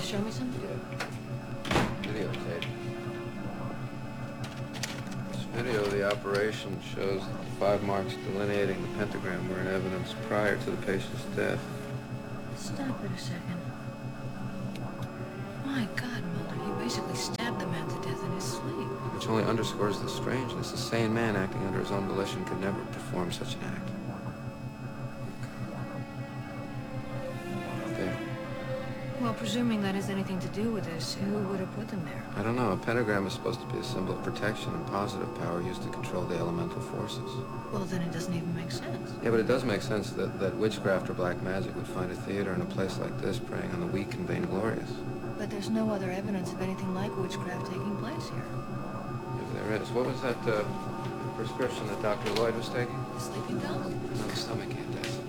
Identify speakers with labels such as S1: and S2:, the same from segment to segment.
S1: show me some?
S2: Yeah. Videotape. This video of the operation shows that the 5 marks delineating the pentagram were in evidence prior to the patient's death.
S1: Stop it a second. My God, Mulder, he basically stabbed the man to death in his sleep.
S2: Which only underscores the strangeness. A sane man acting under his own volition could never perform such an act. There.
S1: Well, presuming that has anything to do with this, who would have put them there?
S2: I don't know. A pentagram is supposed to be a symbol of protection and positive power used to control the elemental forces.
S1: Well, then it doesn't even make sense.
S2: Yeah, but it does make sense that witchcraft or black magic would find a theater in a place like this preying on the weak and vainglorious.
S1: But there's no other evidence of anything like witchcraft taking place here.
S2: If there is. What was that prescription that Dr. Lloyd was taking?
S1: The sleeping pill?
S2: No, the stomach antacid.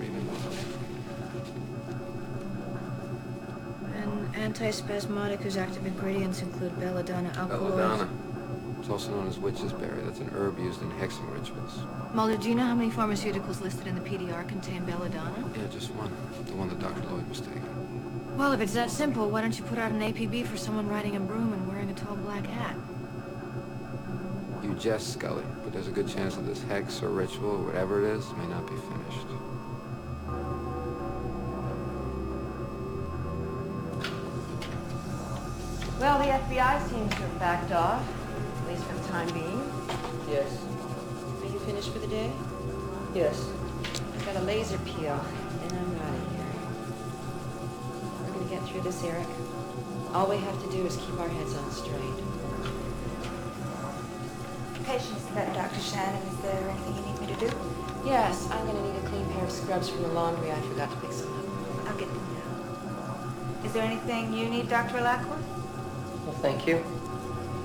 S1: And antispasmodic whose active ingredients include belladonna, alkaloids.
S2: Belladonna. It's also known as witch's berry. That's an herb used in hexing rituals.
S1: Mulder, do you know how many pharmaceuticals listed in the PDR contain belladonna?
S2: Yeah, just one. The one that Dr. Lloyd was taking.
S1: Well, if it's that simple, why don't you put out an APB for someone riding a broom and wearing a tall black hat?
S2: You jest, Scully, but there's a good chance that this hex or ritual, or whatever it is, may not be finished.
S3: Well, the FBI seems to have backed off, at least for the time being.
S4: Yes.
S3: Are you finished for the day?
S4: Yes.
S3: I've got a laser peel, and I'm out of here. We're gonna get through this, Eric. All we have to do is keep our heads on straight.
S5: Patient's met Dr. Shannon. Is there anything you need me to do?
S3: Yes, I'm gonna need a clean pair of scrubs from the laundry. I forgot to pick some up.
S5: I'll get them now. Is there anything you need, Dr. Lacqua?
S4: Well, thank you.